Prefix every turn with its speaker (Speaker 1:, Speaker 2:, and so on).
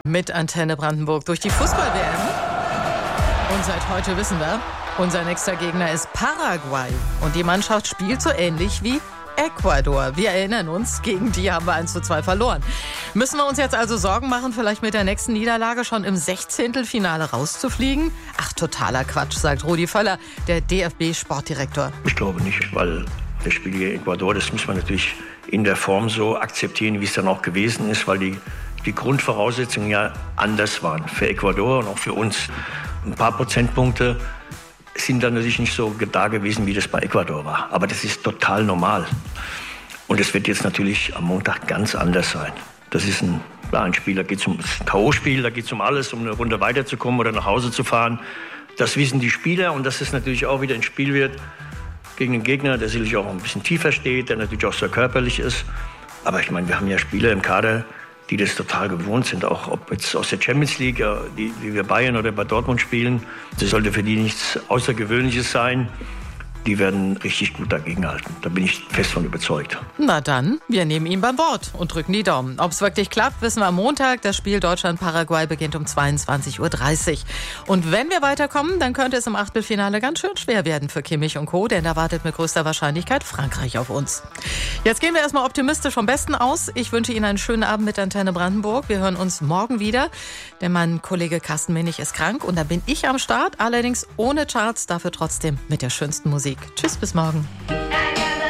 Speaker 1: Mit Antenne Brandenburg durch die Fußball-WM. Und seit heute wissen wir, unser nächster Gegner ist Paraguay. Und die Mannschaft spielt so ähnlich wie Ecuador. Wir erinnern uns, gegen die haben wir 1:2 verloren. Müssen wir uns jetzt also Sorgen machen, vielleicht mit der nächsten Niederlage schon im 16. rauszufliegen? Ach, totaler Quatsch, sagt Rudi Völler, der DFB-Sportdirektor.
Speaker 2: Ich glaube nicht, weil das Spiel gegen Ecuador, das muss man natürlich in der Form so akzeptieren, wie es dann auch gewesen ist, weil die Grundvoraussetzungen ja anders waren für Ecuador und auch für uns. Ein paar Prozentpunkte sind dann natürlich nicht so da gewesen, wie das bei Ecuador war. Aber das ist total normal. Und es wird jetzt natürlich am Montag ganz anders sein. Das ist ein Spiel, da geht es um das K.O.-Spiel, da geht es um alles, um eine Runde weiterzukommen oder nach Hause zu fahren. Das wissen die Spieler und dass es natürlich auch wieder ein Spiel wird gegen einen Gegner, der sicherlich auch ein bisschen tiefer steht, der natürlich auch sehr körperlich ist. Aber ich meine, wir haben ja Spieler im Kader, die das total gewohnt sind, auch ob jetzt aus der Champions League, die wir Bayern oder bei Dortmund spielen. Das sollte für die nichts Außergewöhnliches sein. Die werden richtig gut dagegenhalten. Da bin ich fest von überzeugt.
Speaker 1: Na dann, wir nehmen ihn beim Wort und drücken die Daumen. Ob es wirklich klappt, wissen wir am Montag. Das Spiel Deutschland-Paraguay beginnt um 22:30 Uhr. Und wenn wir weiterkommen, dann könnte es im Achtelfinale ganz schön schwer werden für Kimmich und Co., denn da wartet mit größter Wahrscheinlichkeit Frankreich auf uns. Jetzt gehen wir erstmal optimistisch vom Besten aus. Ich wünsche Ihnen einen schönen Abend mit Antenne Brandenburg. Wir hören uns morgen wieder, denn mein Kollege Carsten Minnig ist krank und da bin ich am Start, allerdings ohne Charts, dafür trotzdem mit der schönsten Musik. Tschüss, bis morgen.